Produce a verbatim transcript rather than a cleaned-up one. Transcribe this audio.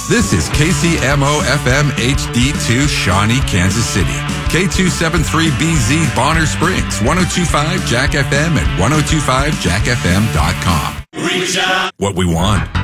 This is K C M O F M H D two, Shawnee, Kansas City. K two seventy-three B Z, Bonner Springs, ten twenty-five Jack F M, and ten twenty-five jack f m dot com. Reach out. What we want.